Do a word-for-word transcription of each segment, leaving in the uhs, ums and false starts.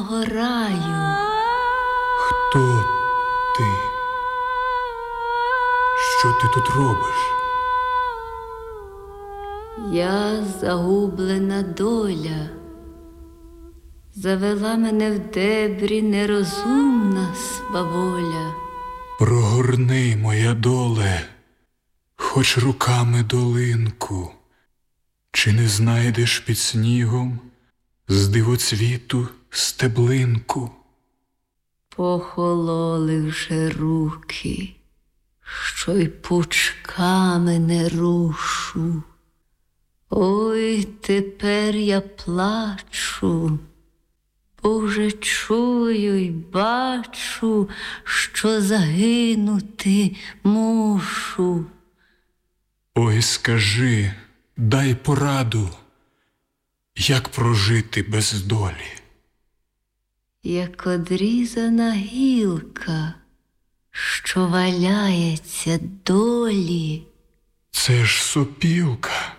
вічного раю. Хто ти? Що ти тут робиш? Я загублена доля, завела мене в дебрі нерозумна сваволя. Прогорни, моя доле, хоч руками долинку, чи не знайдеш під снігом з дивоцвіту стеблинку? Похололи вже руки, що й пучками не рушу. Ой, тепер я плачу, бо вже чую й бачу, що загинути мушу. Ой, скажи, дай пораду, як прожити без долі. Як одрізана гілка, що валяється долі. Це ж сопілка.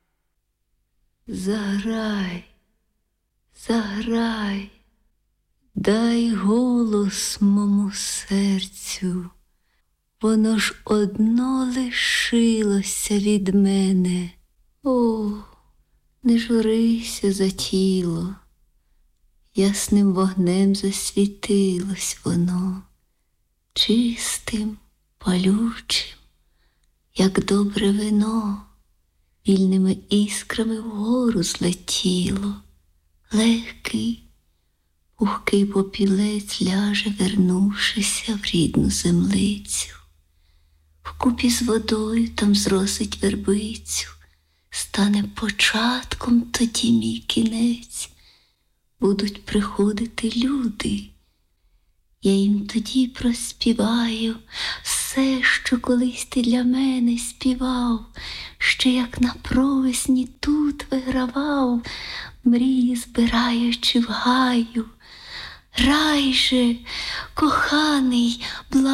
Заграй, заграй, дай голос мому серцю, воно ж одно лишилося від мене. О, не журися за тіло, ясним вогнем засвітилось воно, чистим, палючим, як добре вино. Вільними іскрами вгору злетіло, легкий, пухкий попілець ляже, вернувшися в рідну землицю. Вкупі з водою там зросить вербицю, стане початком тоді мій кінець. Будуть приходити люди, я їм тоді проспіваю все, що колись ти для мене співав, ще як на провесні тут вигравав, мрії збираючи в гаю. Рай же, коханий, благо.